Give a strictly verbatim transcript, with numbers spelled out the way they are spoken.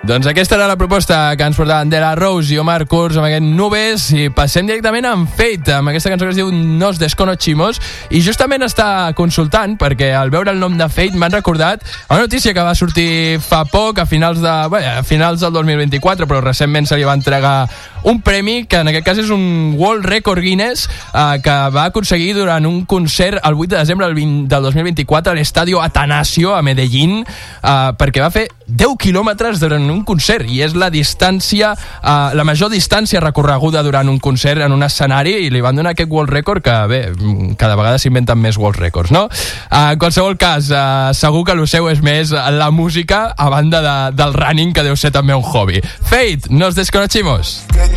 Doncs aquesta era la proposta que ens portaven De La Rose i Omar Kurz amb aquest Nubes, i passem directament amb Fate, amb aquesta cançó que es diu Nos Desconocimos, i justament està consultant, perquè al veure el nom de Fate m'han recordat una notícia que va sortir fa poc, a finals, de, bé, a finals del dos mil vint-i-quatre, però recentment se li va entregar un premi, que en aquest cas és un World Record Guinness, eh, que va aconseguir durant un concert el vuit de desembre del, vint, del dos mil vint-i-quatre a l'Estadio Atanasio a Medellín, eh, perquè va fer deu quilòmetres durant un concert, i és la distància, eh, la major distància recorreguda durant un concert en un escenari, i li van donar aquest World Record que, bé, cada vegada s'inventen més World Records, no? Eh, en qualsevol cas, eh, segur que el seu és més la música, a banda de, del running, que deu ser també un hobby. Fate, Nos Desconocimos.